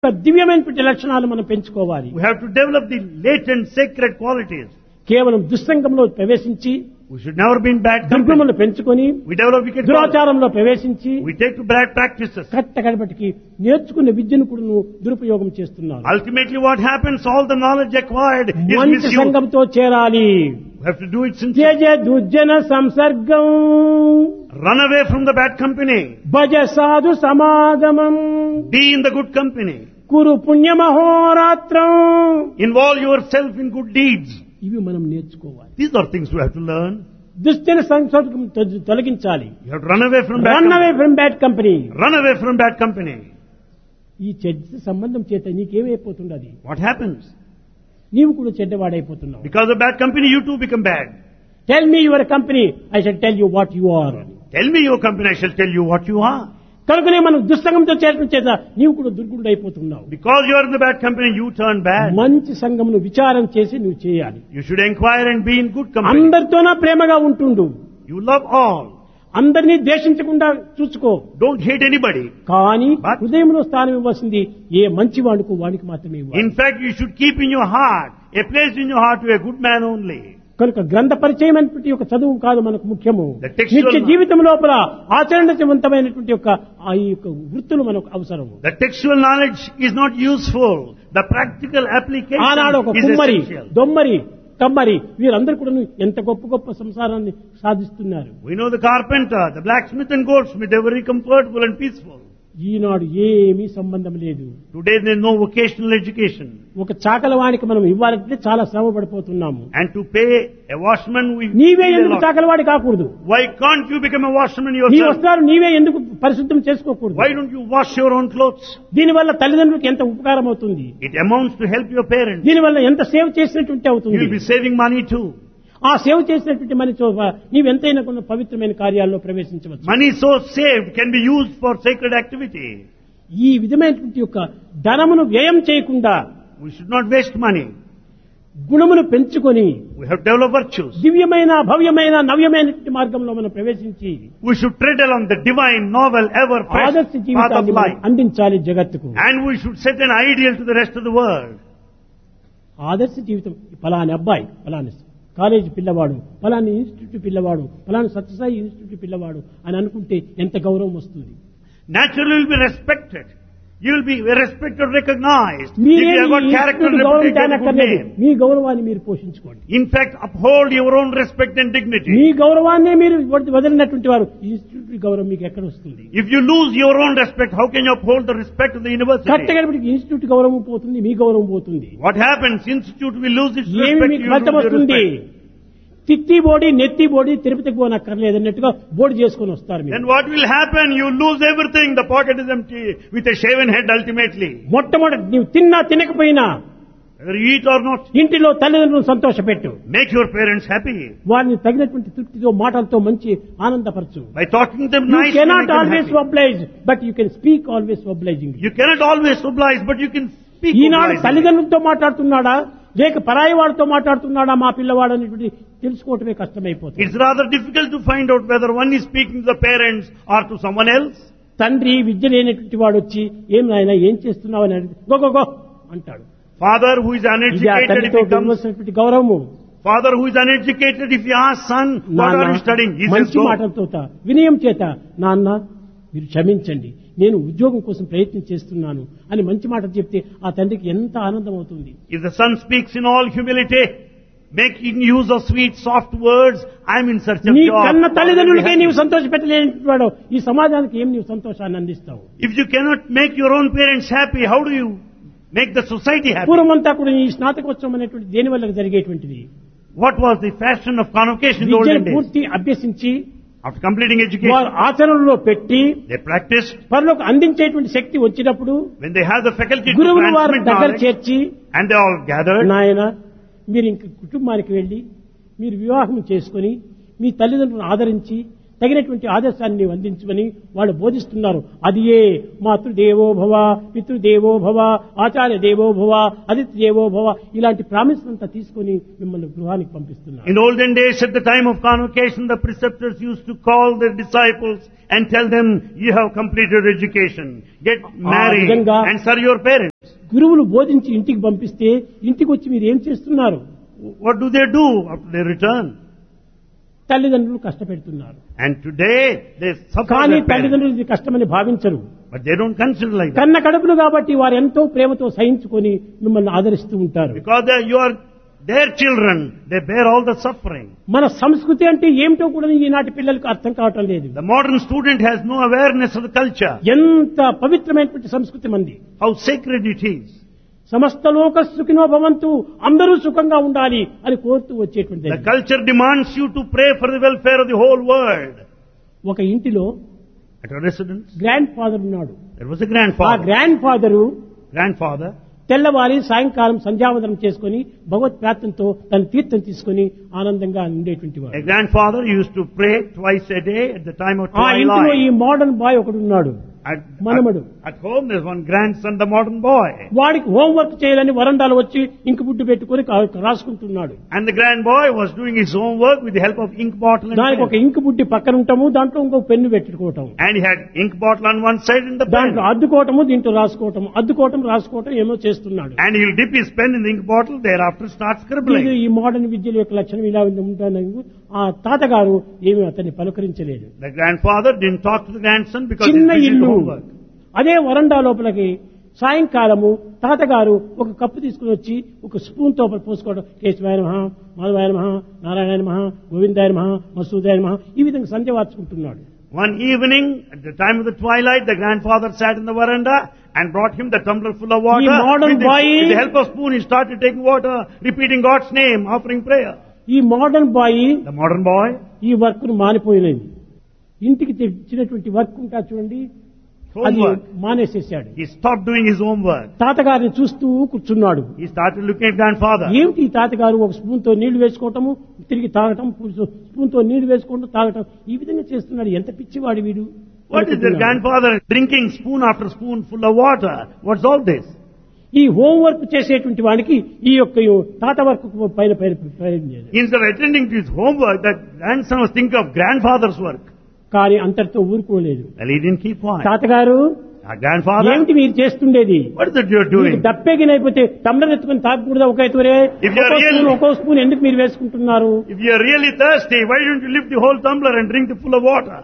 దివ్యమైనటువంటి లక్షణాలు మనం పెంచుకోవాలి. We have to develop the latent sacred qualities. కేవలం దుస్సంగంలో ప్రవేశించి We should never be in bad company. దుర్గుణములు పెంచుకొని We develop wicked qualities. దురాచారంలో ప్రవేశించి We take to bad practices. కట్టకడపటికి నేర్చుకున్న విద్యను కూడా దురుపయోగం చేస్తున్నారు. Ultimately what happens, all the knowledge acquired is మంచి misused. సంఘంతో చేరాలి. We have to do it sincerely. త్యజ దుర్జన సంసర్గం Run away from the bad company. భజ సాధు సమాగమం Be in the good company. Kuru పుణ్యమహోరాత్రం. Involve yourself in good deeds. ఇవి మనం నేర్చుకోవాలి. These are things we have to learn. దుష్టన సంసర్గం తొలగించాలి. You have to run away from bad run away company. From bad company. Run away from bad company. ఈ చెడ్డ సంబంధం చేత నీకేమైపోతున్నది? What happens? నీవు కూడా చెడ్డవాడైపోతున్నావు. Because of bad company, you too become bad. Tell me your company, I shall tell you what you are. Tell me your company, I shall tell you what you are. కనుకనే మనం దుస్సంగంతో చేరడం చేత నీవు కూడా దుర్గుణుడైపోతున్నావు. Because you are in the bad company, you turn bad. మంచి సంఘమును విచారం చేసి నువ్వు చేయాలి. You should inquire and be in good company. అందరితోనా ప్రేమగా ఉంటుండు. You love all. అందరినీ ద్వేషించకుండా చూసుకో. Don't hate anybody. కానీ But- హృదయంలో స్థానం ఇవ్వాల్సింది ఏ మంచి వాడికి మాత్రమే ఇవ్వాలి. In fact, you should keep in your heart, a place in your heart to a good man only. కనుక గ్రంథ పరిచయం అనేటువంటి ఒక చదువు కాదు మనకు ముఖ్యము. The textual నిత్య జీవితం లోపల ఆచరణవంతమైనటువంటి ఆ యొక్క వృత్తులు మనకు అవసరము. The textual knowledge is not useful. The practical application ఆనాడు ఒక is కుమ్మరి, essential. దొమ్మరి, కమ్మరి వీరందరూ కూడా ఎంత గొప్ప గొప్ప సంసారాన్ని సాధిస్తున్నారు. We know the carpenter, the blacksmith and goldsmith, they were very comfortable and peaceful. ఈనాడు ఏమీ సంబంధం లేదు. Today there is no vocational education. ఒక చాకలవానికి మనం ఇవ్వాలంటే చాలా శ్రమ పడిపోతున్నాము. And to pay a washman, we నీవే feel a ఎందుకు lot. చాకలవాడి కాకూడదు? Why can't you become a washman నీ yourself? వస్త్రాలు నీవే ఎందుకు పరిశుద్ధం చేసుకోకూడదు? Why don't you wash your own clothes? దీనివల్ల తల్లిదండ్రులకు ఎంత ఉపకారం అవుతుంది? It amounts to help your parents. దీనివల్ల ఎంత సేవ చేసినట్టుంటే You అవుతుంది. will be saving money too. ఆ సేవ చేసినటువంటి మనిషి నీవెంతైనా కొన్ని పవిత్రమైన కార్యాల్లో ప్రవేశించవచ్చు. Money so saved can be used for sacred activity. ఈ విధమైనటువంటి యొక్క ధనమును వ్యయం చేయకుండా We should not waste money. గుణమును పెంచుకొని We have to develop virtues. దివ్యమైన భవ్యమైన నవ్యమైనటువంటి మార్గంలో మనం ప్రవేశించి We should tread along the divine, novel, ever fresh ఆదర్శ path of జీవితాన్ని life. అందించాలి జగత్తుకు. And we should set an ideal to the rest of the world. ఆదర్శ జీవితం ఫలాని అబ్బాయి, ఫలాని కాలేజీ పిల్లవాడు, ఫలాని ఇన్స్టిట్యూట్ పిల్లవాడు, ఫలాని సత్యసాయి ఇన్స్టిట్యూట్ పిల్లవాడు అని అనుకుంటే ఎంత గౌరవం వస్తుంది. Naturally, you will be respected. You will be respected, recognized. If మీరే you have got character and గౌరవం reputation, good తేనక్కర్లేదు. name. మీ గౌరవాన్ని మీరు పోషించుకోండి. In fact, uphold your own respect and dignity. మీ గౌరవాన్నే మీరు వదిలినటువంటి వారు ఇన్స్టిట్యూట్ గౌరవం మీకు ఎక్కడ వస్తుంది? If you lose your own respect, how can you uphold the respect of the university? కట్టగడపటికి institute గౌరవం పోతుంది, మీ గౌరవం పోతుంది. What happens? Institute will lose its ఏమి respect. మీకు You ఫలితం lose your వస్తుంది? respect. తిత్తి బోడి నెత్తి బోడి తిరుపతికి పోనక్కర్లేదు అన్నట్టుగా బోర్డు చేసుకొని వస్తారు మీరు. Then what will happen? You lose everything. The pocket is empty with a shaven head ultimately. మొట్టమొదటి నీవు తిన్నా తినకపోయినా Whether you eat or not, ఇంటిలో తల్లిదండ్రులను సంతోషపెట్టు. make your parents happy. వారిని తగినటువంటి తృప్తితో మాటలతో మంచి ఆనందపరచు. By talking to them You nicely, cannot make them always happy. oblige, but you can speak always obliging. You cannot always oblige, but you can speak Eenadu obligingly. తల్లిదండ్రులతో మాట్లాడుతున్నాడా లేక పరాయి వాడితో మాట్లాడుతున్నాడా మా పిల్లవాడు అనేటువంటి తెలుసుకోవటమే కష్టమైపోతుంది. It's rather difficult to find out whether one is speaking to the parents or to someone else. తండ్రి విద్య లేనటువంటి వాడు వచ్చి ఏం నాయనా ఏం చేస్తున్నావు అని అడిగితే గో గో గో అంటాడు. Father who is ఇది ఆ uneducated, if తండ్రితో he comes, ఇవ్వాల్సినటువంటి గౌరవము. father who is uneducated, if he asks son, what are you studying? He says, మంచి go. మాటలతో వినయం చేత నాన్న మీరు క్షమించండి నేను ఉద్యోగం కోసం ప్రయత్నం చేస్తున్నాను అని మంచి మాటలు చెప్తే ఆ తండ్రికి ఎంత ఆనందం అవుతుంది. If the son speaks in all humility, making use of sweet, soft words, I'm in search of నీ job. కన్న తల్లిదండ్రులకే నీవు సంతోష పెట్టలేని వాడు ఈ సమాజానికి ఏం నీవు సంతోషాన్ని అందిస్తావు? If you cannot make your own parents happy, how do you make the society happy? పూర్వమంతా కూడా ఈ స్నాతకోత్సవం అనేటువంటి దేని వల్ల జరిగేటువంటిది? What was the fashion of convocation in the విద్యను olden days? పూర్తి అభ్యసించి After completing వారు education, ఆచరణలో పెట్టి they practiced. వారిలోకి అందించేటువంటి శక్తి వచ్చినప్పుడు When they have the faculty to గురువులు వారి transmit దగ్గర knowledge, చేర్చి and they all gathered, నాయన మీరు ఇంక కుటుంబానికి వెళ్లి మీరు వివాహం చేసుకుని మీ తల్లిదండ్రులను ఆదరించి తగినటువంటి ఆదర్శాన్ని నీవు అందించమని వాళ్ళు బోధిస్తున్నారు. అది ఏ మాతృదేవో భవ, పితృదేవో భవ, ఆచార్య దేవో భవ, అతిథి దేవో భవ ఇలాంటి ప్రామిస్ అంతా తీసుకొని మిమ్మల్ని గృహానికి పంపిస్తున్నారు. in olden days at the time of convocation, the preceptors used to call their disciples and tell them, you have completed education, get married విధంగా and serve your parents. గురువులు బోధించి ఇంటికి పంపిస్తే ఇంటికి వచ్చి మీరు ఏం చేస్తున్నారు? What do they do after they return? తల్లిదండ్రులు కష్టపెడుతున్నారు. And today they suffer కానీ their parents. తల్లిదండ్రులు ఇది కష్టమని భావించరు. But they don't consider like that. కన్న కడుపులు కాబట్టి వారు ఎంతో ప్రేమతో సహించుకొని మిమ్మల్ని ఆదరిస్తూ ఉంటారు. Because you are their children, they bear all the suffering. మన సంస్కృతి అంటే ఏమిటో కూడా ఈనాటి పిల్లలకు అర్థం కావటం లేదు. The modern student has no awareness of the culture, ఎంత పవిత్రమైనటువంటి సంస్కృతి మంది. how sacred it is. సమస్త లోక సుఖినో భవంతు, అందరూ సుఖంగా ఉండాలి అని కోరుతూ వచ్చేటువంటి The culture demands you to pray for the welfare of the whole world. ఒక ఇంటిలో At a residence, grand father ఉన్నాడు. there was a ఆ grandfather. గ్రాండ్ ఫాదరు Grandfather, తెల్లవారి సాయంకాలం సంధ్యావందనం చేసుకుని భగవత్ ప్రార్థనతో తన తీర్థం తీసుకుని ఆనందంగా ఉండేటువంటి a వాడు. grandfather used to pray twice a day at the time of ఆ ఇంటిలో ఈ twilight. మోడర్న్ బాయ్ ఒకడు ఉన్నాడు. మనమడు. At home there's one grandson, the modern boy. వాడికి హోంవర్క్ చేయాలని వరండాలో వచ్చి ఇంకు బుడ్డు పెట్టుకుని రాసుకుంటున్నాడు. And the grand boy was doing his homework with the help of ink bottle and దానికి ఒక pen. ఇంకు బుడ్డి పక్కన ఉంటాము, దాంట్లో ఇంకో పెన్ను పెట్టుకోవటం, And he had ink bottle on one side and the pen. దాంట్లో అద్దుకోవటము, దీంట్లో రాసుకోవటం ఏమో చేస్తున్నాడు. And he'll dip his pen in the ink bottle, thereafter start ఇది scribbling. ఈ మోడర్న్ విద్యల యొక్క లక్షణం ఇలా ఉంటాను. ఆ తాతగారు ఏమీ అతన్ని పలకరించలేదు. The grandfather didn't talk to the grandson because he's చిన్న busy with ఇల్లు, homework. అదే వరండా లోపలికి సాయంకాలము తాతగారు ఒక కప్పు తీసుకుని వచ్చి ఒక స్పూన్ తో పోసుకోవడం, కేశవాయ నమః, మాధవాయ నమః, నారాయణ నమః, గోవిందాయ నమః, మసూదాయ నమః, ఈ విధంగా సంధ్య వార్చుకుంటున్నాడు. One evening, at the time of the twilight, the grandfather sat in the veranda and brought him the tumbler full of water. He modern boy- With the help of spoon, he started taking water, repeating God's name, offering prayer. ఈ modern bye The modern boy, ఈ work ను మానిపోయినది. ఇంటికి తెచ్చినటువంటి work ఉంటా చూడండి, అది homework, మానేసేసాడు. he stopped doing his homework. తాతగారిని చూస్తూ కూర్చున్నాడు. He started looking at grandfather. ఏమిటి ఈ తాతగారు ఒక స్పూన్ తో నీళ్లు వేసుకోవటము, తిరిగి తాగటం, స్పూన్ తో నీళ్లు వేసుకోవటం, తాగటం, ఈ విధంగా చేస్తున్నాడు. ఎంత పిచ్చివాడు వీడు. What is the grandfather drinking spoon after spoon full of water? What's all this? ఈ హోంవర్క్ చేసేటువంటి వాడికి ఈ యొక్క తాత వర్క్ పైన Instead of attending to his homework, the grandson was thinking of grandfather's work. కానీ అంతటితో ఊరుకోలేదు. Well, he didn't keep quiet. తాతగారు Our grandfather, ఏమిటి మీరు చేస్తుండేది? what is it you're doing? దప్పేగినైపోతే టమ్లర్ ఎత్తుకుని తాగకూడదా? If you are really- ఒక్కో స్పూన్ ఎందుకు మీరు వేసుకుంటున్నారు? If you are really thirsty, why don't you lift the whole tumbler and drink the full of water?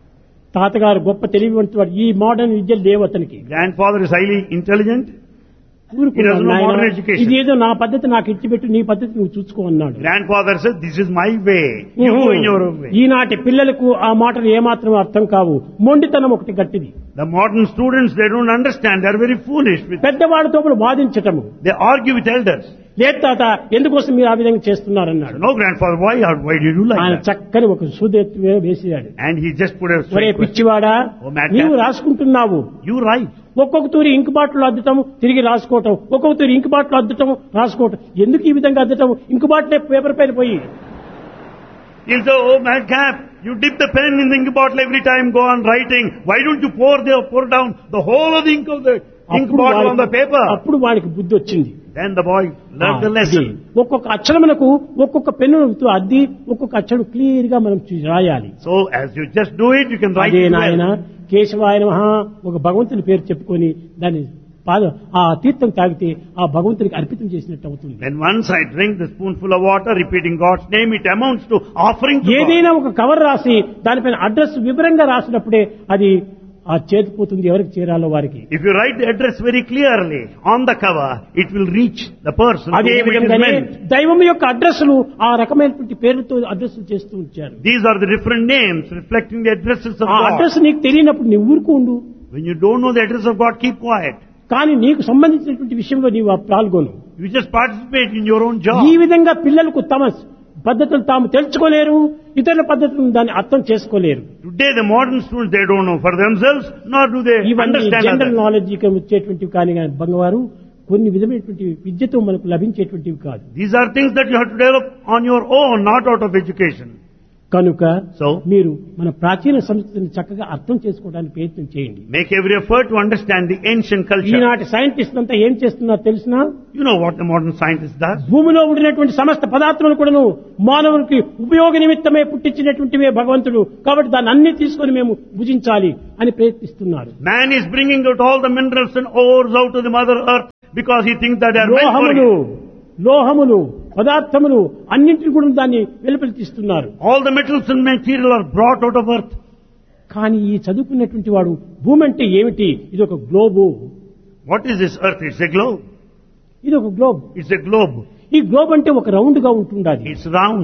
తాతగారు గొప్ప తెలివివంతుడు. ఈ మోడర్న్ విద్యలు లేవు అతనికి. Grandfather is highly intelligent. ఊరుకున్నాడు. He doesn't know నాయనా, modern education. ఇదేదో నా పద్ధతి నాకు ఇచ్చిపెట్టు, నీ పద్ధతి నువ్వు చూసుకో అన్నాడు. Grandfather said, this is my way. You go in your own way. ఈనాటి పిల్లలకు ఆ మాటలు ఏమాత్రం అర్థం కావు. మొండితనం ఒకటి గట్టిది. The modern students, they don't understand. They're very foolish. పెద్దవాడితో వాదించటము. They argue with elders. లేదు తాత, ఎందుకోసం మీరు ఆ విధంగా చేస్తున్నారన్నాడు. No, grandfather, why did you like ఆయన that? చక్కని ఒక సూదెత్తి వేసాడు. And he just put a ఒరే straight question. పిచ్చివాడా, ఓ madman. నీవు రాసుకుంటున్నావు. You write. ఒక్కొక్క తూరి ఇంక్ బాటిల్ అద్దటం, తిరిగి రాసుకోవటం, ఒక్కొక్క తూరి ఇంక్ బాటిల్ అద్దటం, రాసుకోవటం. ఎందుకు ఈ విధంగా అద్దటం? ఇంక్ బాటిల్ పేపర్ పైన పోయి. He'll say, oh madcap, you dip the pen in the ink bottle every time, go on writing. Why don't you pour down the whole of the ink of the ink bottle on the paper? అప్పుడు వాడికి బుద్ధి వచ్చింది. Then the boy learned the lesson. ఒక్కొక్క అక్షరమునకు ఒక్కొక్క పెన్నుతో అద్ది ఒక్కొక్క అక్షరం క్లియర్ గా మనం రాయాలి. So as you just do it, you can write అదే it నాయన well. కేశవాయ నమః ఒక భగవంతుని పేరు చెప్పుకొని దాన్ని ఆ తీర్థం తాగితే ఆ భగవంతునికి అర్పితం చేసినట్టు అవుతుంది. When once I drink the spoonful of water, repeating God's name, it amounts to offering to God. ఏదైనా ఒక కవర్ రాసి దానిపైన అడ్రస్ వివరంగా రాసినప్పుడే అది ఆ చేతిపోతుంది ఎవరికి చేరాలో వారికి. If you write the address very clearly on the cover, it will reach the person to అదే whom it is విధంగానే meant. దైవం యొక్క అడ్రస్లు ఆ రకమైనటువంటి పేర్లతో అడ్రస్లు చేస్తూ ఉంచారు. These are the different names reflecting the addresses of ఆ God. అడ్రస్ నీకు తెలియనప్పుడు నీ ఊరుకు ఉండు. When you don't know the address of God, keep quiet. కానీ నీకు సంబంధించినటువంటి విషయంలో నీవు పాల్గొను. You just participate in your own job. ఈ విధంగా పిల్లలకు తమ పద్ధతులు తాము తెలుసుకోలేరు, ఇతరుల పద్ధతులను దాన్ని అర్థం చేసుకోలేరు. Today the modern students, they don't know for themselves, nor do they ఇవన్నీ understand జనరల్ others. నాలెడ్జ్ వచ్చేటువంటివి కానీ బంగవారు కొన్ని విధమైనటువంటి విద్యతో మనకు లభించేటువంటివి కాదు. These are things that you have to develop on your own, not out of education. కనుక So, మీరు మన ప్రాచీన సంస్కృతిని చక్కగా అర్థం చేసుకోవడానికి ప్రయత్నం చేయండి. make every effort to understand the ancient culture. ఈనాటి సైంటిస్ట్ అంతా ఏం చేస్తున్నారో తెలిసినా, You know what the modern scientist does? భూమిలో ఉండినటువంటి సమస్త పదార్థములు కూడాను మానవునికి ఉపయోగ నిమిత్తమే పుట్టించినటువంటివే భగవంతుడు, కాబట్టి దాన్ని అన్ని తీసుకొని మేము భుజించాలి అని ప్రయత్నిస్తున్నారు. Man is bringing out all the minerals and ores out of the mother earth because he thinks that they are meant for him. లోహములు పదార్థములు అన్నింటినీ కూడా దాన్ని వెలుపలిస్తున్నారు. All the metals and material are brought out of earth. కానీ ఈ చదువుకున్నటువంటి వాడు భూమి అంటే ఏమిటి, ఇది ఒక globe, What is this earth? It's a globe. ఇది ఒక గ్లోబ్. It's a globe. ఈ గ్లోబ్ అంటే ఒక రౌండ్ గా ఉంటుండాలి. It's round.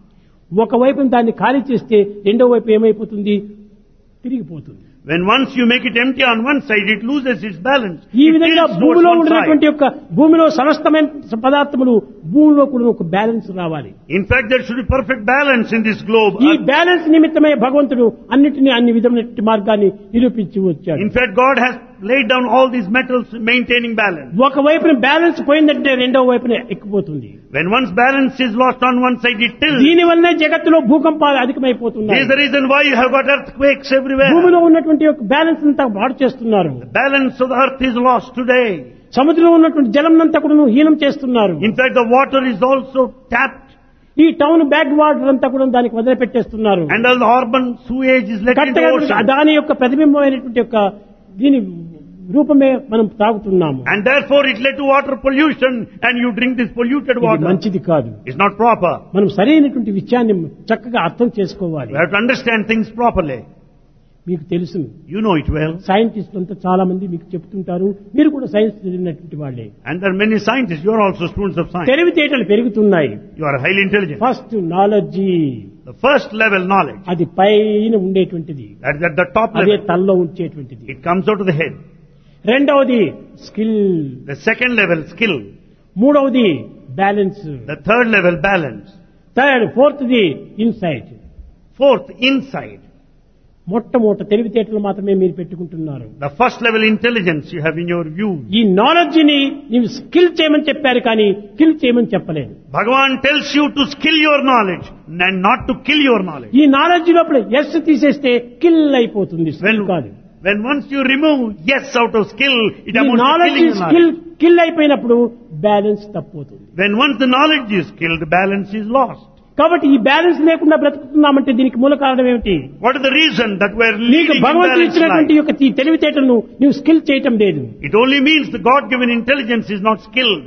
ఒకవైపు దాన్ని ఖాళీ చేస్తే రెండో వైపు ఏమైపోతుంది, తిరిగిపోతుంది. When once you make it empty on one side, it loses its balance. ఈ It విధంగా tilts towards భూమిలో one ఉన్నటువంటి side. యొక్క భూమిలో సమస్తమైన పదార్థములు భూమిలో కూడా ఒక బ్యాలెన్స్ రావాలి. In fact, there should be perfect balance in this globe. ఈ బ్యాలెన్స్ నిమిత్తమే భగవంతుడు అన్నిటినీ అన్ని విధమైన మార్గాన్ని నిరూపించి వచ్చాడు. In fact, God has laid down all these metals maintaining balance. ఒకవైపున బ్యాలెన్స్ పోయిందంటే రెండో వైపున ఎక్కిపోతుంది. When one's balance is lost on one side, it tilts. దీని వల్లనే జగత్తులో భూకంపాలు This అధికమైపోతున్నాయి. is the reason why you have got earthquakes everywhere. భూమిలో ఉన్నటువంటి యొక్క బ్యాలెన్స్ అంతా పాడు చేస్తున్నారు. The balance of the earth is lost today. సముద్రంలో ఉన్నటువంటి జలం అంతా కూడా హీనం చేస్తున్నారు. In fact, the water is also tapped. ఈ టౌన్ బ్యాక్ వాటర్ అంతా కూడా దానికి వదిలిపెట్టేస్తున్నారు. And all the urban sewage is let into the కట్టగా ocean. దాని యొక్క ప్రతిబింబమైనటువంటి యొక్క దీని రూపమే మనం తాగుతున్నాము. And therefore it led to water pollution, and you drink this polluted ఇది water. మంచిది కాదు. It's not proper. మనం సరైనటువంటి విషయాన్ని చక్కగా అర్థం చేసుకోవాలి. We have to understand things properly. మీకు తెలుసు, You know it well. సైంటిస్టులు అంతా చాలా మంది మీకు చెప్తుంటారు, మీరు కూడా సైన్స్ చదివినటువంటి వాళ్ళే. And there are many scientists. You are also students of science. తెలివితేటలు పెరుగుతున్నాయి. You are highly intelligent. First knowledge, The first level knowledge, అది పైన ఉండేటువంటిది, that is at the top అదే level. తలలో ఉంచేటువంటిది. It comes out of the head. రెండవది skill, The second level, skill. మూడవది balance, The third level, balance. ఫోర్త్ది insight. Fourth, insight. మొట్టమొదట తెలివితేటలు మాత్రమే మీరు పెట్టుకుంటున్నారు. The first level intelligence you have in your view. ఈ నాలెడ్జ్ ని నీవు స్కిల్ చేయమని చెప్పారు, కానీ కిల్ చేయమని చెప్పలేదు. Bhagavan tells you to skill your knowledge and not to kill your knowledge. ఈ నాలెడ్జ్ లోపల ఎస్ తీసేస్తే కిల్ అయిపోతుంది, స్కిల్ కాదు. When once you remove yes out of skill, it ఈ amounts to knowledge killing the skill knowledge. Kill అయిపోయినప్పుడు balance తప్పుతుంది. When once the knowledge is killed, the balance is lost. కాబట్టి ఈ balance లేకుండా బ్రతుకుతున్నామంటే దీనికి మూల కారణం ఏమిటి? What is the reason that we are నీకు leading భగవంతుడు imbalanced ఇచ్చినటువంటి life? యొక్క ఈ తెలివితేటలను నీవు స్కిల్ చేయటం లేదు. It only means the God-given intelligence is not skilled.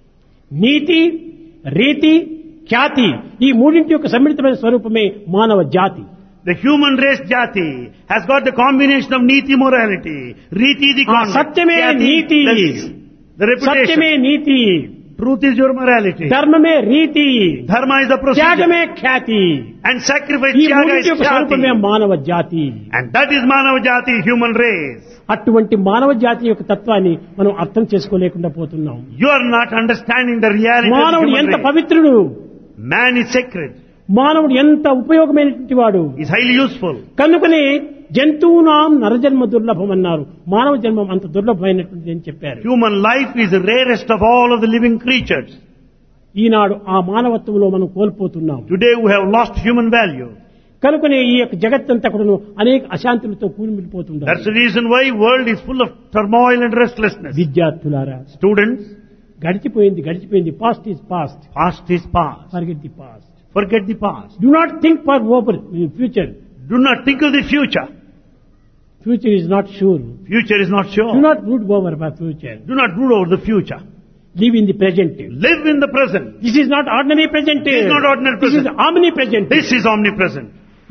నీతి, రీతి, ఖ్యాతి, ఈ మూడింటి యొక్క సమ్మిళితమైన స్వరూపమే మానవ జాతి. The human race jati has got the combination of niti, morality, riti the conduct, సత్యమే jati, నీతి, the reputation. సత్యమే నీతి, Truth is your morality. ధర్మమే రీతి, Dharma is the procedure. త్యాగమే Khyati. And sacrifice, ఈ tyaga మూడింటి is యొక్క స్వరూపమే jati. మానవ జాతి. And that is Manava Jati, human race. అటువంటి మానవ జాతి యొక్క తత్వాన్ని మనం అర్థం చేసుకోలేకుండా పోతున్నాం. You are not understanding the reality of the మానవుడు human ఎంత race. పవిత్రుడు, Man is sacred. మానవుడు ఎంత ఉపయోగమైనటువంటి వాడు. Is highly useful. కనుకనే జంతువునాం నరజన్మ దుర్లభం అన్నారు. మానవ జన్మం అంత దుర్లభమైనటువంటి అని చెప్పారు. Human life is the rarest of all of the living creatures. ఈనాడు ఆ మానవత్వంలో మనం కోల్పోతున్నాం. Today we have lost human value. కనుకనే ఈ యొక్క జగత్తంతా కూడాను అనేక అశాంతులతో కూలిమిలిపోతుంది. That's the reason why world is full of turmoil and restlessness. విద్యార్థులారా, Students, గడిచిపోయింది. Past is past. past is past. Forget the past. Forget the past. Do not think for future. Do not think of the future. Future is not sure. Future is not do sure. Not brood over for future. Do not brood over the future. Live in the present. Live in the present. This is not ordinary present. This is not ordinary this is present. Omni present. This is omnipresent.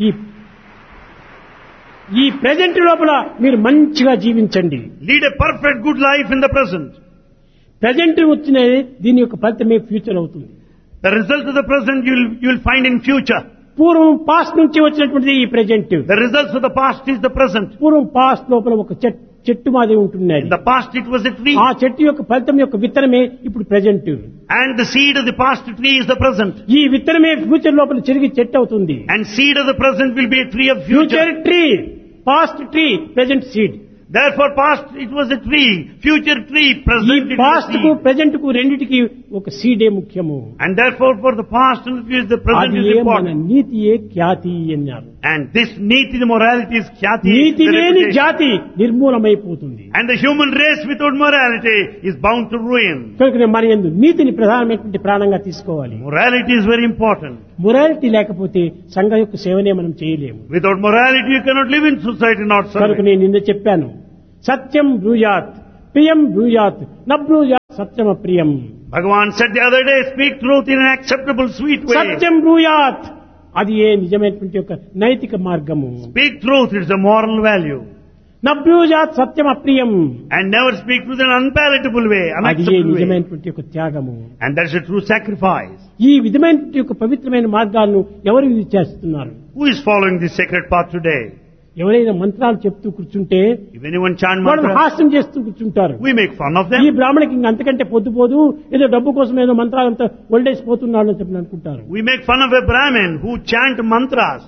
ఈ present లోపల మీరు మంచిగా జీవించండి. Lead a perfect good life in the present. Present వచ్చిన దీని యొక్క ఫలితమే future అవుతుంది. The result of the present you will find in future. పూర్వం పాస్ట్ నుంచి వచ్చినటువంటిది ఈ present. The results of the past is the present. పూర్వం పాస్ట్ లోపల ఒక చెట్టు మాది ఉంటున్నది. In the past it was a tree. ఆ చెట్టు యొక్క ఫలితం యొక్క విత్తనమే ఇప్పుడు present. And the seed of the past tree is the present. ఈ విత్తనమే ఫ్యూచర్ లోపల చెరిగి చెట్టు అవుతుంది. And seed of the present will be a tree of future future. Tree, past tree, present seed. Therefore past it was a tree, future tree, ఈ present it was a past కు seed. Present కు రెండిటికి ఒక సీడే ముఖ్యము. And therefore for the past and the future, the present అది is మన important. నీతియే ఖ్యాతి అన్నారు. And this niti, the morality is khyati. NITI the లేని reputation. జాతి నిర్మూలమైపోతుంది. And the human race without morality is bound to ruin. కనుక మన యందు నీతిని ప్రధానమైనటువంటి ప్రాణంగా తీసుకోవాలి. Morality is very important. Morality లేకపోతే సంఘ యొక్క సేవనే మనం చేయలేము. Without morality you cannot live in society, not కనుక serve. నేను నిన్న చెప్పాను, సత్యం బ్రూయాత్ ప్రియం బ్రూయాత్ నబ్రూయాత్ సత్యమ ప్రియం. Bhagavan said the other day, speak truth in an acceptable, sweet way. సత్యం బ్రూయాత్ అది ఏ నిజమైనటువంటి యొక్క నైతిక మార్గము. Speak truth, it's a moral value. నబ్రూయాత్ Satyam అప్రియం And never speak truth in an unpalatable way, అది ఏ unacceptable way. నిజమైనటువంటి యొక్క త్యాగము. And that's a true sacrifice. ఈ విధమైనటువంటి యొక్క పవిత్రమైన మార్గాలను ఎవరు ఇది చేస్తున్నారు? Who is following this sacred path today? ఎవరైనా మంత్రాలు చెప్తూ కూర్చుంటే If anyone chant వాళ్ళు mantra, హాస్యం చేస్తూ కూర్చుంటారు. we make fun of ఈ them. బ్రాహ్మణికి ఇంక అంతకంటే పొద్దుపోదు, ఏదో డబ్బు కోసం ఏదో మంత్రాలంతా ఒళ్ళేసిపోతున్నాడు అని చెప్పి అనుకుంటారు. We make fun of a Brahmin who chant mantras.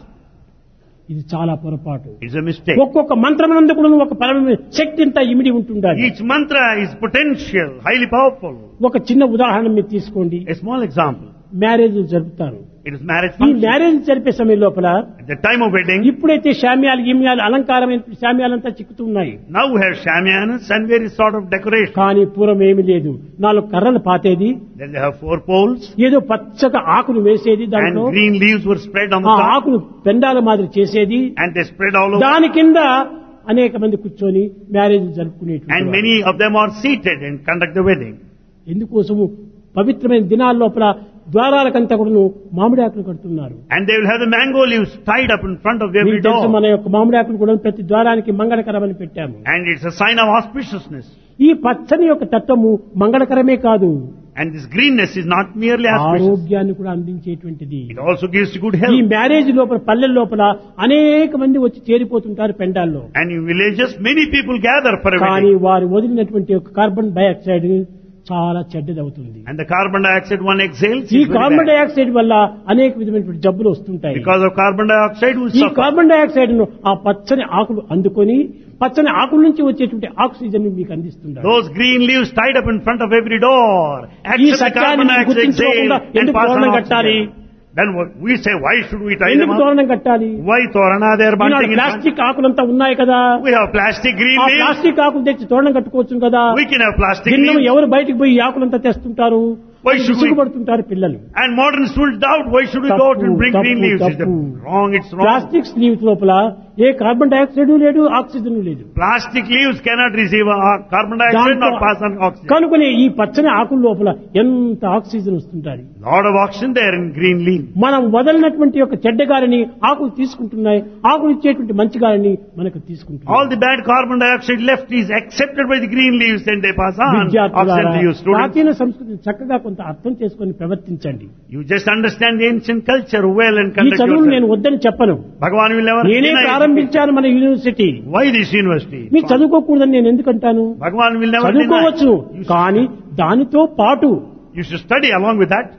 ఇది చాలా పొరపాటు. It's a mistake. ఒక్కొక్క మంత్రమునందు కూడా ఒక పరమ శక్తి అంతా ఇమిడి ఉంటుండాలి. Each mantra is potential, highly powerful. ఒక చిన్న ఉదాహరణ మీరు తీసుకోండి. A small example. మ్యారేజ్ జరుపుతారు. It is marriage ఈ function. మ్యారేజ్ జరిపే సమయం లోపల At the time of wedding, ఇప్పుడైతే శామ్యాలు గిమ్యాలు అలంకారమైన శామ్యాలంతా చిక్కుతూ ఉన్నాయి. now we have shamianas and various sort of decoration. కానీ పూర్వం ఏమీ లేదు. 4 కర్రలు పాతేది, Then they have 4 poles ఏదో పచ్చగా ఆకులు వేసేది, and దాంట్లో green leaves were spread on ఆ the top, ఆకులు పెండాల మాదిరి చేసేది. and they spread all over. దాని కింద అనేక మంది కూర్చొని marriage And జరుపుకునేటువంటి many of them are seated and conduct the wedding. ఎందుకోసము పవిత్రమైన దినాల లోపల ద్వారాలకంతా కూడా మామిడి ఆకులు కడుతున్నారు. And they will have the mango leaves tied up in front of every మీకు తెలుసు, door. మన యొక్క మామిడి ఆకులు కూడా ప్రతి ద్వారానికి మంగళకరమని పెట్టాము. And it's a sign of auspiciousness. ఈ పచ్చని యొక్క తత్వము మంగళకరమే కాదు, And this greenness is not merely auspicious. ఆరోగ్యాన్ని కూడా అందించేటువంటిది. It also gives you good ఈ health. మ్యారేజ్ లోపల పల్లెల లోపల అనేక మంది వచ్చి చేరిపోతుంటారు పెండాల్లో. And in villages, many people gather for a కానీ wedding. వారు వదిలినటువంటి యొక్క కార్బన్ డైఆక్సైడ్ చాలా చెడ్డదవుతుంది. And the carbon dioxide one exhales ఈ is very carbon bad. Dioxide వల్ల అనేక విధమైనటువంటి జబ్బులు వస్తుంటాయి. Because of carbon dioxide, we ఈ suffer. కార్బన్ డైఆక్సైడ్ ను ఆ పచ్చని ఆకులు అందుకొని పచ్చని ఆకుల నుంచి వచ్చేటువంటి ఆక్సిజన్ మీకు అందిస్తున్నారు. Those green leaves tied up in front of every door ఈ accept the సత్యాన్ని carbon dioxide గుర్తించుకోకుండా exhale and ఎందుకు pass on తోరణం కట్టాలి? oxygen. Then we say, why should we tie them ఎందుకు up? తోరణం కట్టాలి? Why torana? They are bunting in front. Plastic ఆకులంతా ఉన్నాయి కదా, We have plastic green ఆ leaves. ప్లాస్టిక్ ఆకులు తెచ్చి తోరణం కట్టుకోవచ్చు కదా. We can have plastic దినం leaves. ఎవరు బయటికి పోయి ఈ ఆకులంతా తెస్తుంటారు? Why should we- సిగ్గుపడుతుంటారు పిల్లలు. And modern students doubt, why should we go out and bring green leaves? Is that wrong? It's wrong. Plastic sleeves లోపల ఏ కార్బన్ డైఆక్సైడ్ లేదు, ఆక్సిజన్ లేదు. Plastic leaves cannot receive carbon dioxide nor pass on oxygen. కనుకనే ఈ పచ్చని ఆకుల లోపల ఎంత oxygen వస్తుంటాయి. Lot of oxygen there in green leaf. మనం వదలినటువంటి యొక్క చెడ్డ గాలిని ఆకులు తీసుకుంటున్నాయి, ఆకులు ఇచ్చేటువంటి మంచి గాలిని మనకు All తీసుకుంటున్నాయి. the bad carbon dioxide left is accepted by the green leaves and they pass on oxygen విద్యార్థులారా, to you students. ప్రాచీన సంస్కృతిని చక్కగా కొంత అర్థం చేసుకొని ప్రవర్తించండి. You just understand the ancient culture well and ఈ conduct చదువును నేను yourself. వద్దని చెప్పను. Bhagavan will never నేనే deny it. ప్రారంభించాను మన యూనివర్సిటీ. Why this university? మీరు చదువుకోకూడదని నేను ఎందుకంటాను? Bhagavan will never deny. చదువుకోవచ్చు, కానీ దానితో పాటు You should study along with that.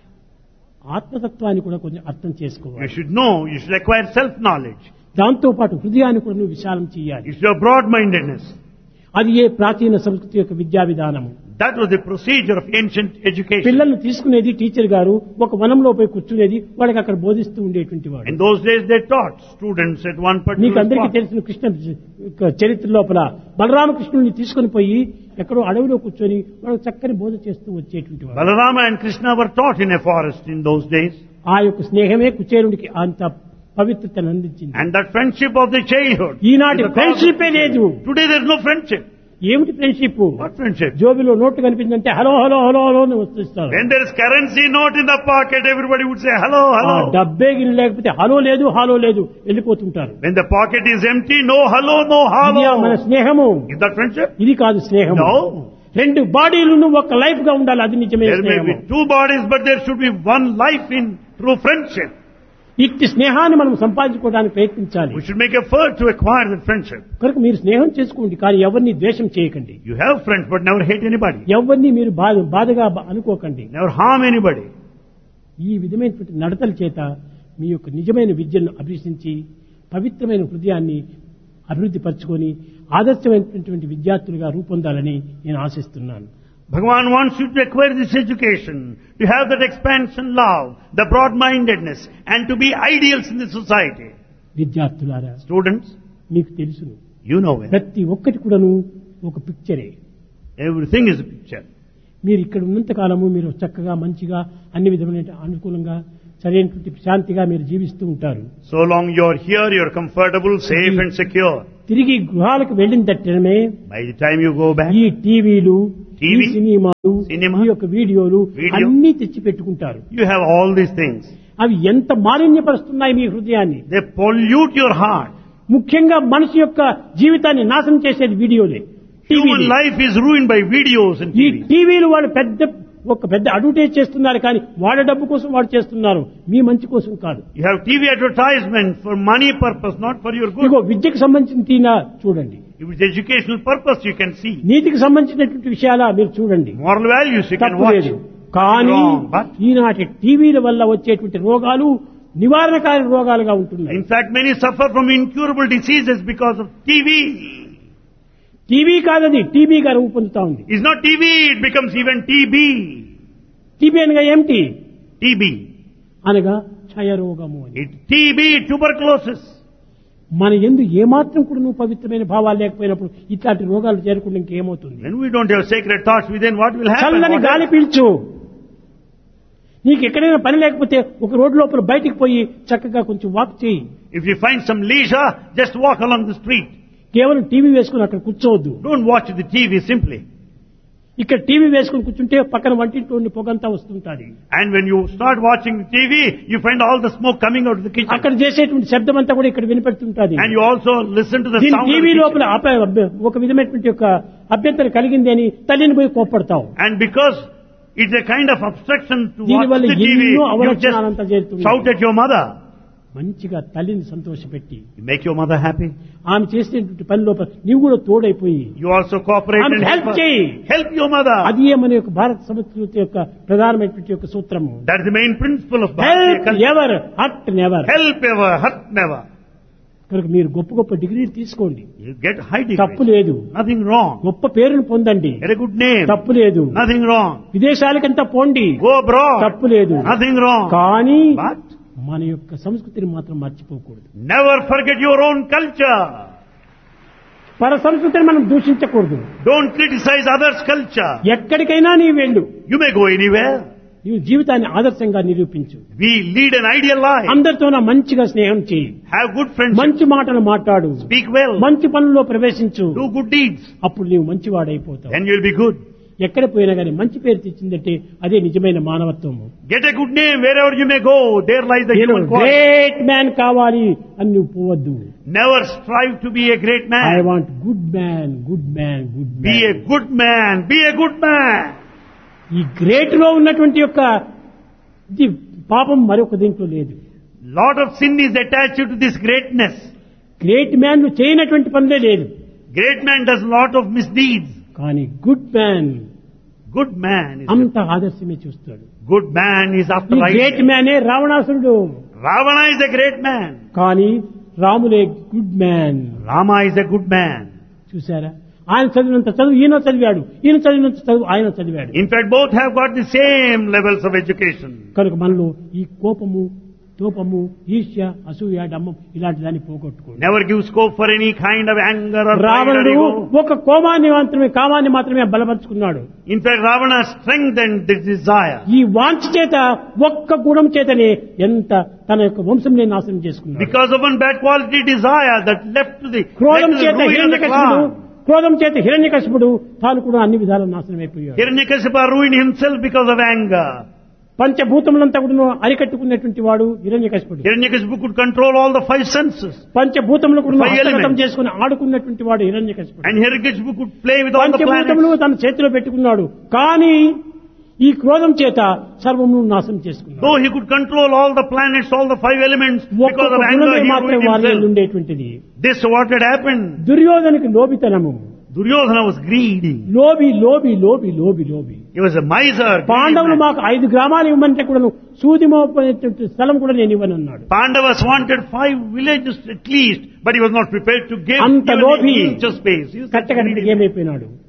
ఆత్మతత్వాన్ని కూడా కొంచెం అర్థం You చేసుకోవాలి. should know, you should acquire self-knowledge. దాంతో పాటు హృదయాన్ని కూడా నువ్వు విశాలం చేయాలి. You should have broad-mindedness. అది ఏ ప్రాచీన సంస్కృతి యొక్క విద్యా విధానము. That was the procedure of ancient education. పిల్లల్ని తీసుకునేది టీచర్ గారు ఒక వనంలో పోయి కూర్చునేది, వాళ్ళకి అక్కడ బోధిస్తూ ఉండేటువంటి వాడు. In those days they taught students at one మీకు particular అందరికీ spot. తెలిసిన కృష్ణ చరిత్ర లోపల బలరామకృష్ణుని తీసుకుని పోయి ఎక్కడో అడవిలో కూర్చొని వాళ్ళకి చక్కని బోధ చేస్తూ వచ్చేటువంటి వాడు. Balarama and Krishna were taught in a forest in those days. ఆ యొక్క స్నేహమే కుచేరుడికి అంత పవిత్రతను అందించింది. And that friendship of the childhood. ఈనాటి is the cause of friendship లేదు. Today there is no friendship. ఏమిటి ఫ్రెండ్షిప్? What friendship? జోబిలో నోట్లు కనిపించిందంటే హలో హలో హలో హలో అని వస్తున్నారు. When there is currency note in the pocket, everybody would say hello, ఆ hello. డబ్బే గిరి లేకపోతే hello లేదు hollow లేదు వెళ్ళిపోతుంటారు. When the pocket is empty, no hello, no ఇది మన hello. స్నేహము. Is that friendship? ఇది కాదు స్నేహం. No. రెండు బాడీలను ఒక లైఫ్ గా ఉండాలి, అది నిజమే There may స్నేహము. be two bodies, but there should be one life in true friendship. ఇట్టి స్నేహాన్ని మనం సంపాదించుకోవడానికి ప్రయత్నించాలి. We should make effort to acquire that friendship. కనుక మీరు స్నేహం చేసుకోండి, కానీ ఎవరిని ద్వేషం చేయకండి. You have friends, but never hate anybody. ఎవరిని మీరు బాధగా అనుకోకండి. Never harm anybody. ఈ విధమైనటువంటి నడతల చేత మీ యొక్క నిజమైన విద్యను అభ్యసించి పవిత్రమైన హృదయాన్ని అభివృద్ధి పరచుకొని ఆదర్శమైనటువంటి విద్యార్థులుగా రూపొందాలని నేను ఆశిస్తున్నాను. Bhagavan wants you to acquire this education, to have that expansion love, the broad-mindedness, and to be ideals in the society. విద్యార్థులారా, Students, మీకు తెలుసును, you know it. ప్రతి ఒక్కటి కూడాను ఒక పిక్చరే. Everything is a picture. మీరు ఇక్కడ ఉన్నంత కాలము మీరు చక్కగా మంచిగా అన్ని విధమైన అనుకూలంగా సరైనటువంటి శాంతిగా మీరు జీవిస్తూ ఉంటారు. So long you are here, you are comfortable, safe and secure. తిరిగి గృహాలకు వెళ్ళిన తట్టమే By the time you go back, ఈ టీవీలు, ఈ TV, సినిమాలు, cinema, ఈ యొక్క వీడియోలు video, అన్ని తెచ్చి పెట్టుకుంటారు. you have all these things. అవి ఎంత మాలిన్యపరుస్తున్నాయి మీ హృదయాన్ని. They pollute your heart. ముఖ్యంగా మనిషి యొక్క జీవితాన్ని నాశనం చేసేది వీడియోలే. Human life is ruined by videos and ఈ TV. టీవీలు వాళ్ళు పెద్ద అడ్వర్టైజ్ చేస్తున్నారు, కానీ వాళ్ళ డబ్బు కోసం వాళ్ళు చేస్తున్నారు, మీ మంచి కోసం కాదు. You have TV advertisement for money purpose, not for your good. ఇదిగో విద్యకు సంబంధించిన తీనా చూడండి, If it's educational purpose, you can see. నీతికి సంబంధించినటువంటి విషయాలా మీరు చూడండి, Moral values, you can తప్పు watch. లేదు. కానీ Wrong, but ఈనాటి టీవీల వల్ల వచ్చేటువంటి రోగాలు నివారణకారి రోగాలుగా ఉంటున్నాయి. in fact, many suffer from incurable diseases because of TV. TV కాదది, టీబీగా రూపొందుతా ఉంది. It's not TV, it becomes even TB. TB అనగా ఏమిటి? TB. అనగా క్షయరోగము అని. TB, tuberculosis. మన యందు ఏమాత్రం కూడా నువ్వు పవిత్రమైన భావాలు లేకపోయినప్పుడు ఇట్లాంటి రోగాలు చేరకుండా ఇంకేమవుతుంది? When we don't have sacred thoughts within, what will happen? చల్లని గాలి పీల్చు. నీకు ఎక్కడైనా పని లేకపోతే ఒక రోడ్డు లోపల బయటికి పోయి చక్కగా కొంచెం వాక్ చేయి. If you find some leisure, just walk along the street. కేవలం టీవీ వేసుకుని అక్కడ కూర్చోవద్దు. Don't watch the TV simply. ఇక్కడ టీవీ వేసుకుని కూర్చుంటే పక్కన వంటింటి పొగంతా వస్తుంటుంది. And when you start watching the TV, you find all the smoke coming out of the kitchen. అక్కడ చేసేటువంటి శబ్దం అంతా కూడా ఇక్కడ వినిపెడుతుంటుంది. And you also listen to the sound of the TV kitchen. లోపల ఒక విధమైనటువంటి యొక్క అభ్యంతరం కలిగింది అని తల్లిని పోయి కోప్పడతావు. And because it's a kind of obstruction to watch దీనివల్ల the TV, ఎన్నో you అవలక్షణాలంతా just చేరుతుంది. shout at your mother. మంచిగా తల్లిని సంతోషపెట్టి You make your mother happy. ఆమె చేసేటువంటి పని లోపల నీవు కూడా తోడైపోయి You also cooperate ఆమె and హెల్ప్ help her. చేయి. Help your mother. అది మన యొక్క భారత సంస్కృతి యొక్క ప్రధానమైనటువంటి యొక్క సూత్రము. That is the main principle of Bharatiya help culture. Ever hurt never. Help ever, hurt never. కనుక మీరు గొప్ప గొప్ప డిగ్రీలు తీసుకోండి, You get high తప్పు degrees. లేదు. Nothing wrong. గొప్ప పేరును పొందండి, Get a good name. తప్పు లేదు. Nothing wrong. విదేశాలకంతా పోండి, Go abroad. తప్పు లేదు. Nothing wrong. కానీ But మన యొక్క సంస్కృతిని మాత్రం మర్చిపోకూడదు. never forget your own culture. పర సంస్కృతిని మనం దూషించకూడదు. Don't criticize others' culture. ఎక్కడికైనా నీ వెళ్ళు, You may go anywhere. నీవు జీవితాన్ని ఆదర్శంగా నిరూపించు. We lead an ideal life. అందరితో మంచిగా స్నేహం చేయి, Have good friendship. మంచి మాటలు మాట్లాడు, Speak well. మంచి పనుల్లో ప్రవేశించు. Do good deeds. అప్పుడు నీవు మంచివాడైపోతావు. Then you'll be good. ఎక్కడ పోయినా కానీ మంచి పేరు తెచ్చిందంటే అదే నిజమైన మానవత్వము. Get a good name wherever you may go. There lies the నేను human quality. గ్రేట్ మ్యాన్ కావాలి అని నువ్వు పోవద్దు. Never strive to be a great I man. Want good man, good man, good Be a man. good man. Be a good man. ఈ great లో ఉన్నటువంటి యొక్క ఇది పాపం మరొక దీంట్లో లేదు. Lot of sin is attached to this greatness. Great man చేయనటువంటి పనులే లేదు. Great man does lot of misdeeds. కానీ good man Good man is అంత ఆదర్శమే చూస్తాడు. good man is ఈ after గ్రేట్ righteousness. మ్యానే రావణాసురుడు. Ravana is a great man. కానీ రాములే good man. Rama is a good man. చూసారా, ఆయన చదివినంత చదువు ఈయన చదివాడు, ఈయన చదివినంత చదువు ఆయన చదివాడు. In fact, both have got the same levels of education. కనుక మనలో ఈ కోపము, తోపము, ఈర్ష్య, అసూయ, డమ్మం ఇలాంటి దాన్ని పోగొట్టుకోండి. Never give scope for any kind of anger or pride or రావణుడు ego. ఒక కామాన్ని మాత్రమే బలపరుచుకున్నాడు. In fact, Ravana strengthened this desire. ఈ వాంఛ చేత ఒక్క గుణం చేతనే ఎంత తన యొక్క వంశంనే నాశనం చేసుకున్నాడు. Because of one bad quality desire that led to the క్రోధం చేత ruin of the హిరణ్యకశిపుడు, clan. క్రోధం చేత హిరణ్యకశిపుడు తాను కూడా అన్ని విధాల నాశనం అయిపోయాడు. Hiranyakasipa ruined himself because of anger. పంచభూతములంతా కూడా అరికట్టుకున్నటువంటి వాడు హిరణ్యకశిపుడు. Hiranyakasipu could control all the five senses. పంచభూతములు కూడా Five హస్తగతం elements. చేసుకుని ఆడుకున్నటువంటి వాడు హిరణ్యకశిపుడు. And Hiranyakasipu could play with all the పంచభూతములు planets. తన చేతిలో పెట్టుకున్నాడు. కానీ ఈ క్రోధం చేత సర్వమును నాశనం చేసుకున్నాడు. Though he could control all the planets, all the five elements, because ఒక్కొక్క of anger గుణమే he మాత్రం ruined వారిలో himself. ఉండేటువంటిది. This what had happened. దుర్యోధనకి లోబితనము. Duryodhana was greedy. లోబి లోబి లోబి లోబి లోబి. He was a miser. greedy పాండవులు man. మాకు 5 గ్రామాలు ఇవ్వమంటే కూడా సూది మోపేటువంటి స్థలం కూడా నేను ఇవ్వనన్నాడు. Pandavas wanted 5 villages at least, but he was not prepared to give అంత even లోభి an inch of space. He was such a కట్టకట్టకి greedy man. ఏమైపోయినాడు.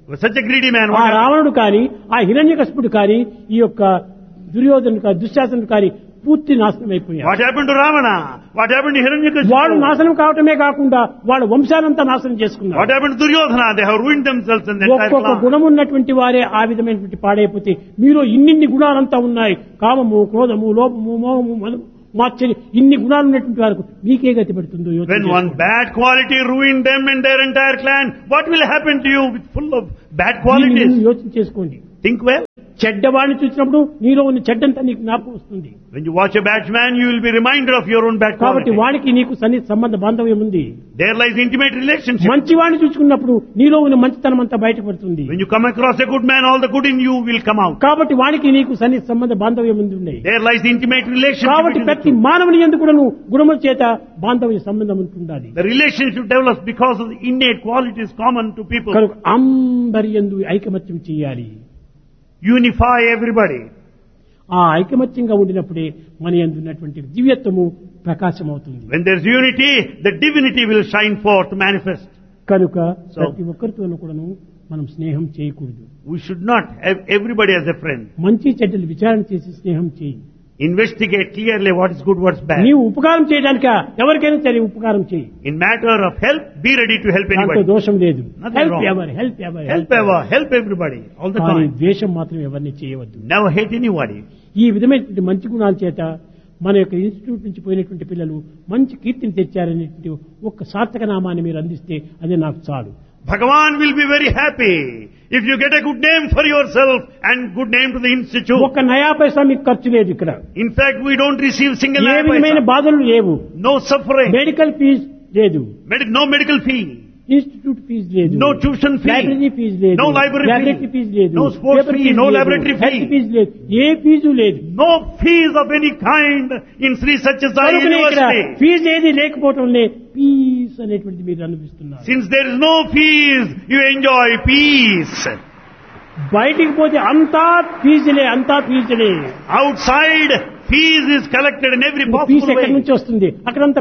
Was such a greedy man. ఆ What happened? రావణుడు కానీ ఆ హిరణ్యకశిపుడు కానీ ఈ యొక్క దుర్యోధనుడు కానీ దుశ్శాసనుడు కానీ పూర్తి నాశనం అయిపోయారు. What happened to Ravana? What happened to వాడు Hiranyakashipu? నాశనం కావటమే కాకుండా వాళ్ళ వంశానంతా నాశనం చేసుకున్నారు. What happened to Duryodhana? They have ruined themselves and the entire ఒక్కొక్క clan. గుణం ఉన్నటువంటి వారే ఆ విధమైనటువంటి పాడైపోతే మీరు ఇన్నిన్ని గుణాలంతా ఉన్నాయి, కామము, క్రోధము, లోపము, మోహము, మదము, మాత్సర్యం, ఇన్ని గుణాలు ఉన్నటువంటి వారికి మీకే గతి పడుతుందో యోచన When one చేసుకోండి. bad quality ruined them and their entire clan, what will happen to you with full of bad దీన్ని qualities? మీరు యోచన చేసుకోండి. Think well. చెడ్డవాడిని చూసినప్పుడు నీలో ఉన్న చెడ్డంతా నీకు జ్ఞాపకం వస్తుంది. When you watch a bad man, you will be reminded of your own bad కాబట్టి quality. వాడికి నీకు సన్నిహిత సంబంధ బాంధవ్యం ఉంది. There lies intimate relationship. మంచివాడిని చూసుకున్నప్పుడు నీలో ఉన్న మంచితనం అంతా బయటపడుతుంది. When you come across a good man, all the good in you will come out. కాబట్టి వాడికి నీకు సన్నిహిత సంబంధ బాంధవ్యం ఉంది. There lies intimate relationship. కాబట్టి between the ప్రతి two. మానవుని ఎందుకు కూడా నువ్వు గుణముల చేత బాంధవ్య సంబంధం ఉంటుండాలి. The relationship develops because of the innate qualities common to people. కనుక అందరి యందు ఐకమత్యం చేయాలి. Unify everybody. ఆ ఐకమత్యంగా ఉండినప్పుడే మన యందు ఉన్నటువంటి దివ్యత్వము ప్రకాశం అవుతుంది. When there is unity, the divinity will shine forth, manifest. కనుక So- ప్రతి ఒక్కరితోనూ కూడాను మనం స్నేహం చేయకూడదు. We should not have everybody as a friend. మంచి చెడ్డలు విచారణ చేసి స్నేహం చేయి. Investigate clearly what is good, what's bad. నీవు ఉపకారం చేయడానిక ఎవరికైనా సరే ఉపకారం చేయి, In matter of help, be ready to help దాంతో anybody. దోషం లేదు. Nothing help wrong. Ever help ever Help ever, help everybody, all the కానీ time. ద్వేషం మాత్రం ఎవరిని చేయవద్దు. Never hate anybody. ఈ విధమైనటువంటి మంచి గుణాల చేత మన యొక్క ఇన్స్టిట్యూట్ నుంచి పోయినటువంటి పిల్లలు మంచి కీర్తిని తెచ్చారనేటువంటి ఒక్క సార్థక నామాన్ని మీరు అందిస్తే అదే నాకు చాలు. Bhagavan will be very happy if you get a good name for yourself and good name to the institute. ఒక్క నయా పైసా మీకు ఖర్చు లేదు ఇక్కడ. In fact, we don't receive single ఏ విధమైన paisa. బాధలు లేవు. No suffering. మెడికల్ ఫీజు లేదు, No medical fee. Institute fee లేదు, No tuition fee. Library fee లేదు, No library laboratory fee. Fee లేదు, No sports paper fee, fee no లేదు, laboratory health fee. Fee లేదు, ఏ fee లేదు. No fees of any kind in Sri Satyasai కనుకనే ఇక్కడ University. Fee ఏది లేకపోవటంలే piece అనేటువంటిది మీరు అనిపిస్తున్నారు. Since there is no fees, you enjoy peace. బయటికి పోతే అంతా ఫీజులే. Outside, fees is collected in every fee possible ఎక్కడి way. నుంచి వస్తుంది? అక్కడంతా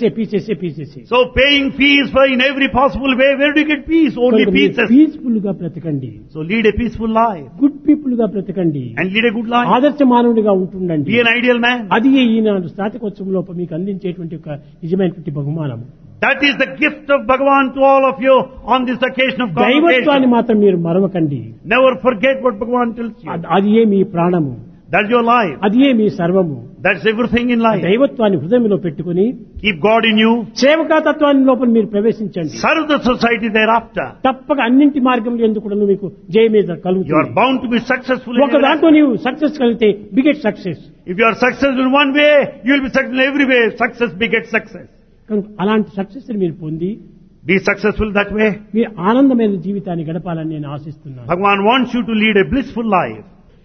పీసెసే. So paying fees for in every possible way, where do you get peace? Only pieces. Peaceful గా బ్రతకండి, So lead a peaceful life good people గా బ్రతకండి, and lead a good life. ఆదర్శ మానవుడిగా ఉంటుండండి. Be an ideal man. అది ఈనాడు స్నాతకోత్సవంలో మీకు అందించేటువంటి ఒక నిజమైనటువంటి బహుమానం. That is the gift of Bhagavan to all of you on this occasion of దైవత్వాన్ని convocation. మాత్రం మీరు మరవకండి. Never forget what Bhagavan tells you. అది ఏ మీ ప్రాణము, That's your life. అది ఏ మీ సర్వము. That's everything in life. దైవత్వాన్ని హృదయంలో పెట్టుకుని Keep God in you. సేవకాతత్వాన్ని లోపల మీరు ప్రవేశించండి. Serve the society thereafter. తప్పక అన్నింటి మార్గంలో ఎందుకు కూడా మీకు జయ మీద You are కలుగుతుంది. bound to be successful in ఒక your life. దాంట్లో నీవు సక్సెస్ కలిగితే beget success. If you are successful in one way, you will be successful in every way. Success begets success. కనుక అలాంటి సక్సెస్ మీరు పొంది Be successful that way. మీరు ఆనందమైన జీవితాన్ని గడపాలని నేను ఆశిస్తున్నాను. Bhagavan wants you to lead a blissful life.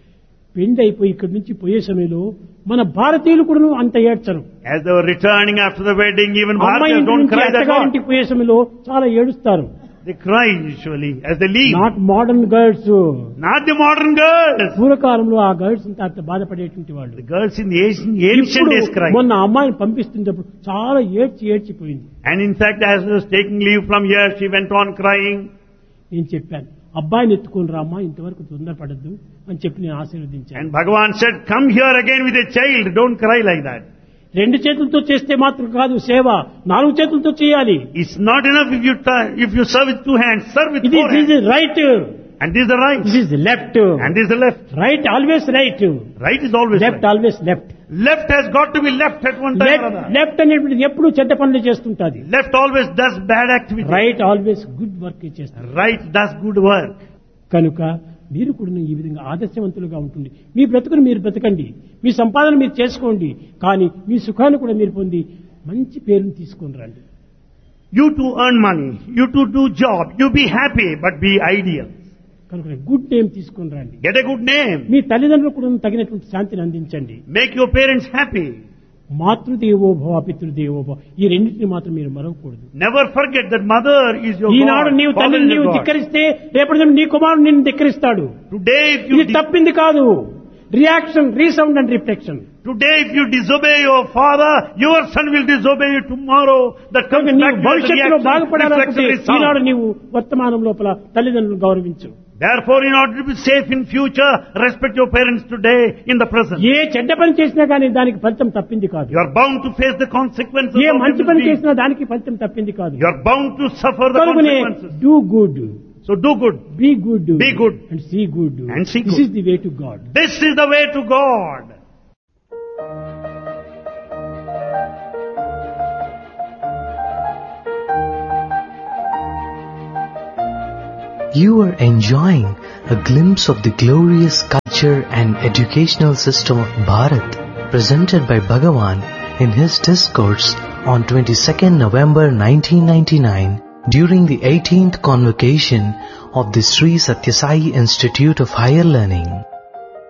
పెండి అయిపోయి ఇక్కడి నుంచి పోయే సమయంలో మన భారతీయులు కూడా అంత ఏడ్చరు. As they were returning after the wedding, even అమ్మాయి Bharatiyas ఇంటి don't నుంచి cry that much. అత్తగారింటికి పోయే సమయంలో చాలా ఏడుస్తారు. They cry usually as they leave. Not modern girls. Not the modern girls. పూర్వకాలంలో ఆ గర్ల్స్ అంతా అంత బాధపడేటువంటి వాళ్ళు. The girls in the ancient ఇప్పుడు days cry. మొన్న అమ్మాయిని పంపిస్తున్నప్పుడు చాలా ఏడ్చిపోయింది. And in fact, as she was taking leave from here, she went on crying. నేను చెప్పాను, అబ్బాయిని ఎత్తుకొని రామ్మా, ఇంతవరకు తొందరపడద్దు అని చెప్పి నేను ఆశీర్వదించాను. And Bhagavan said, come here again with a child. Don't cry like that. రెండు చేతులతో చేస్తే మాత్రం కాదు సేవ, 4 చేతులతో చేయాలి. It's not enough if you serve with 2 hands. Serve with 4 hands. This is right, And this is the right. this is left. And this is the left. Right always right, Right is always left right. always left. Left has got to be left at one time or other. Left అనేటువంటిది ఎప్పుడు చెడ్డ పనులు చేస్తుంటది. Left always does bad activity. Right always good work చేస్తారు. Right does good work. కనుక మీరు కూడా ఈ విధంగా ఆదర్శవంతులుగా ఉంటుంది. మీ బ్రతుకును మీరు బ్రతకండి, మీ సంపాదన మీరు చేసుకోండి, కానీ మీ సుఖాన్ని కూడా మీరు పొంది మంచి పేరుని తీసుకొని రండి. You to earn money, you to do job, you be happy, but be ideal. కనుక గుడ్ నేమ్ తీసుకొని రండి. Get a good name. మీ తల్లిదండ్రులకు కూడా తగినటువంటి శాంతిని అందించండి. Make your parents happy. మాతృదేవో భవ పితృదేవో భవ, ఈ రెండింటిని మాత్రం మీరు మరవకూడదు. Never forget that mother is your Eenadu God. నీవు Father తల్లిని is నీవు your God. ధిక్కరిస్తే రేపటి నీ కుమారుడు నిన్ను ధిక్కరిస్తాడు. Today if ఇది you తప్పింది కాదు. reaction, resound and reflection. Today if you disobey your father, your son will disobey you tomorrow. That comes కనుక back నీవు to the భవిష్యత్తులో reaction, బాగుపడాలనుకుంటే reflection, resound. ఈనాడు నీవు వర్తమానం లోపల తల్లిదండ్రులను గౌరవించు. Therefore, in order to be safe in future, respect your parents today in the present. ఏ చెడ్డ పని చేసినా కానీ దానికి ఫలితం తప్పింది కాదు. You are bound to face the consequences A of మంచి evil పని deeds. చేసినా దానికి ఫలితం తప్పింది కాదు. You are bound to suffer the కనుకనే consequences. do good, So do good. be good, Be good. and see good. And see This good. is the way to God. This is the way to God. You are enjoying a glimpse of the glorious culture and educational system of Bharat, presented by Bhagavan in his discourse on 22nd November 1999 during the 18th convocation of the Sri Satyasai Institute of Higher Learning.